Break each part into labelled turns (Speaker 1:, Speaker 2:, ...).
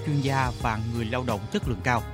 Speaker 1: chuyên gia và người lao động chất lượng cao.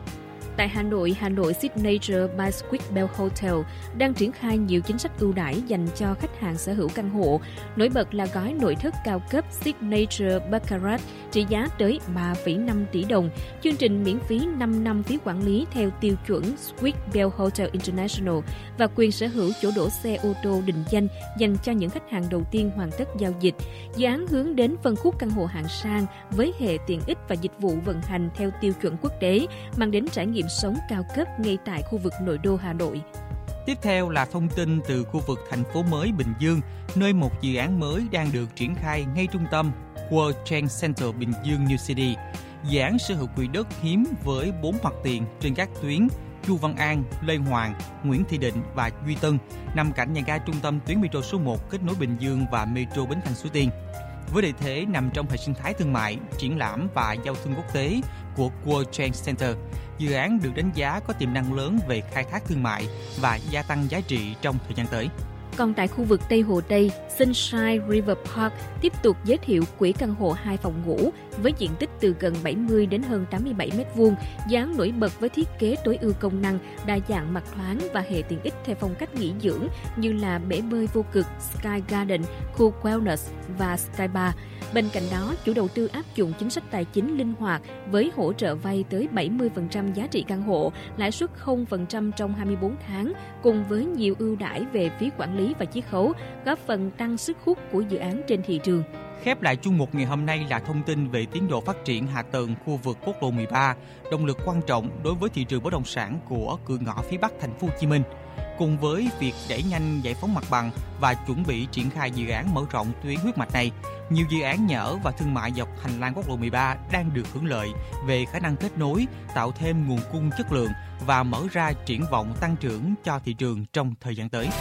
Speaker 2: Tại Hà Nội Signature by Square Hotel đang triển khai nhiều chính sách ưu đãi dành cho khách hàng sở hữu căn hộ. Nổi bật là gói nội thất cao cấp Signature Baccarat trị giá tới 3,5 tỷ đồng, chương trình miễn phí 5 năm phí quản lý theo tiêu chuẩn Square Hotel International và quyền sở hữu chỗ đỗ xe ô tô định danh dành cho những khách hàng đầu tiên hoàn tất giao dịch. Dự án hướng đến phân khúc căn hộ hạng sang với hệ tiện ích và dịch vụ vận hành theo tiêu chuẩn quốc tế, mang đến trải nghiệm sống cao cấp ngay tại khu vực nội đô Hà Nội.
Speaker 1: Tiếp theo là thông tin từ khu vực thành phố mới Bình Dương, nơi một dự án mới đang được triển khai ngay trung tâm World Trade Center Bình Dương New City. Dự án sở hữu quỹ đất hiếm với 4 mặt tiền trên các tuyến Chu Văn An, Lê Hoàng, Nguyễn Thị Định và Duy Tân, nằm cạnh nhà ga trung tâm tuyến metro số 1 kết nối Bình Dương và metro Bến Thành Suối Tiên. Với lợi thế nằm trong hệ sinh thái thương mại, triển lãm và giao thương quốc tế của World Trade Center, dự án được đánh giá có tiềm năng lớn về khai thác thương mại và gia tăng giá trị trong thời gian tới.
Speaker 2: Còn tại khu vực Tây Hồ Tây, Sunshine River Park tiếp tục giới thiệu quỹ căn hộ 2 phòng ngủ với diện tích từ gần 70 đến hơn 87 m2, dự án nổi bật với thiết kế tối ưu công năng, đa dạng mặt thoáng và hệ tiện ích theo phong cách nghỉ dưỡng như là bể bơi vô cực, Sky Garden, khu Wellness và Sky Bar. Bên cạnh đó, chủ đầu tư áp dụng chính sách tài chính linh hoạt với hỗ trợ vay tới 70% giá trị căn hộ, lãi suất 0% trong 24 tháng, cùng với nhiều ưu đãi về phí quản lý và chiết khấu, góp phần tăng sức hút của dự án trên thị trường.
Speaker 1: Khép lại chuyên mục ngày hôm nay là thông tin về tiến độ phát triển hạ tầng khu vực quốc lộ 13, động lực quan trọng đối với thị trường bất động sản của cửa ngõ phía Bắc thành phố Hồ Chí Minh. Cùng với việc đẩy nhanh giải phóng mặt bằng và chuẩn bị triển khai dự án mở rộng tuyến huyết mạch này, nhiều dự án nhà ở và thương mại dọc hành lang quốc lộ 13 đang được hưởng lợi về khả năng kết nối, tạo thêm nguồn cung chất lượng và mở ra triển vọng tăng trưởng cho thị trường trong thời gian tới.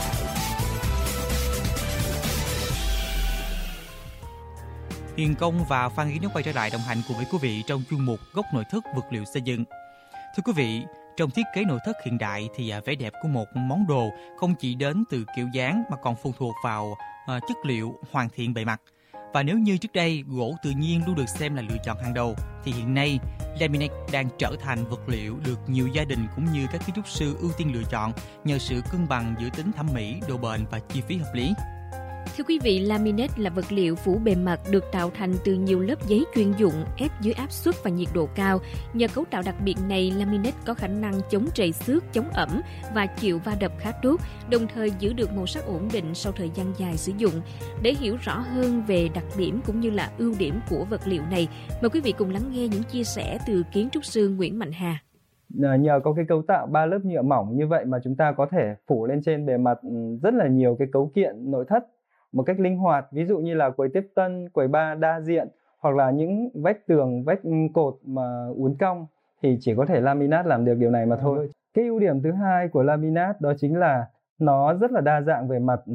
Speaker 1: Hiền Công và Phan Yến quay trở lại đồng hành cùng với quý vị trong chuyên mục Góc nội thất vật liệu xây dựng. Thưa quý vị, trong thiết kế nội thất hiện đại thì vẻ đẹp của một món đồ không chỉ đến từ kiểu dáng mà còn phụ thuộc vào chất liệu hoàn thiện bề mặt. Và nếu như trước đây gỗ tự nhiên luôn được xem là lựa chọn hàng đầu, thì hiện nay laminate đang trở thành vật liệu được nhiều gia đình cũng như các kiến trúc sư ưu tiên lựa chọn nhờ sự cân bằng giữa tính thẩm mỹ, độ bền và chi phí hợp lý.
Speaker 2: Thưa quý vị, laminate là vật liệu phủ bề mặt được tạo thành từ nhiều lớp giấy chuyên dụng ép dưới áp suất và nhiệt độ cao. Nhờ cấu tạo đặc biệt này, laminate có khả năng chống trầy xước, chống ẩm và chịu va đập khá tốt, đồng thời giữ được màu sắc ổn định sau thời gian dài sử dụng. Để hiểu rõ hơn về đặc điểm cũng như là ưu điểm của vật liệu này, mời quý vị cùng lắng nghe những chia sẻ từ kiến trúc sư Nguyễn Mạnh Hà.
Speaker 3: Nhờ có cái cấu tạo 3 lớp nhựa mỏng như vậy mà chúng ta có thể phủ lên trên bề mặt rất là nhiều cái cấu kiện nội thất một cách linh hoạt, ví dụ như là quầy tiếp tân, quầy bar đa diện hoặc là những vách tường, vách cột mà uốn cong thì chỉ có thể laminate làm được điều này mà thôi. Cái ưu điểm thứ hai của laminate đó chính là nó rất là đa dạng về mặt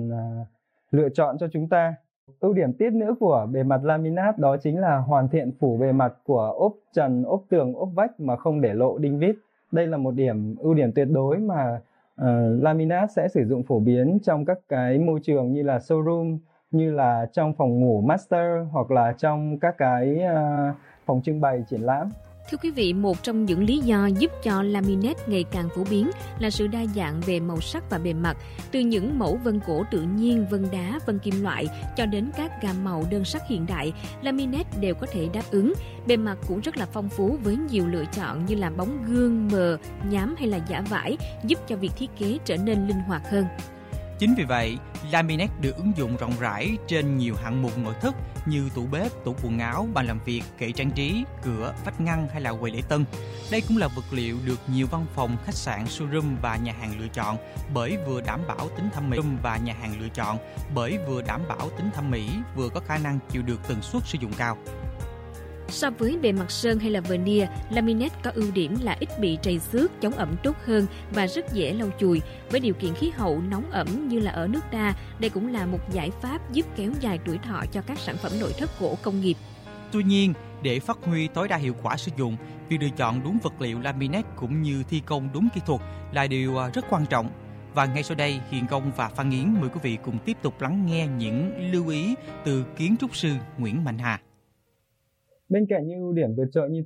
Speaker 3: lựa chọn cho chúng ta. Ưu điểm tiếp nữa của bề mặt laminate đó chính là hoàn thiện phủ bề mặt của ốp trần, ốp tường, ốp vách mà không để lộ đinh vít. Đây là một ưu điểm tuyệt đối mà laminate sẽ sử dụng phổ biến trong các cái môi trường như là showroom, như là trong phòng ngủ master hoặc là trong các cái phòng trưng bày triển lãm.
Speaker 2: Thưa quý vị, một trong những lý do giúp cho laminate ngày càng phổ biến là sự đa dạng về màu sắc và bề mặt, từ những mẫu vân gỗ tự nhiên, vân đá, vân kim loại cho đến các gam màu đơn sắc hiện đại, laminate đều có thể đáp ứng. Bề mặt cũng rất là phong phú với nhiều lựa chọn như là bóng gương, mờ, nhám hay là giả vải, giúp cho việc thiết kế trở nên linh hoạt hơn.
Speaker 1: Chính vì vậy, laminate được ứng dụng rộng rãi trên nhiều hạng mục nội thất như tủ bếp, tủ quần áo, bàn làm việc, kệ trang trí, cửa, vách ngăn hay là quầy lễ tân. Đây cũng là vật liệu được nhiều văn phòng, khách sạn, showroom và nhà hàng lựa chọn bởi vừa đảm bảo tính thẩm mỹ, vừa có khả năng chịu được tần suất sử dụng cao.
Speaker 2: So với bề mặt sơn hay là veneer, laminate có ưu điểm là ít bị trầy xước, chống ẩm tốt hơn và rất dễ lau chùi. Với điều kiện khí hậu nóng ẩm như là ở nước ta, đây cũng là một giải pháp giúp kéo dài tuổi thọ cho các sản phẩm nội thất gỗ công nghiệp.
Speaker 1: Tuy nhiên, để phát huy tối đa hiệu quả sử dụng, việc lựa chọn đúng vật liệu laminate cũng như thi công đúng kỹ thuật là điều rất quan trọng. Và ngay sau đây, Hiền Công và Phan Yến mời quý vị cùng tiếp tục lắng nghe những lưu ý từ kiến trúc sư Nguyễn Mạnh Hà.
Speaker 3: Bên cạnh những ưu điểm vượt trội như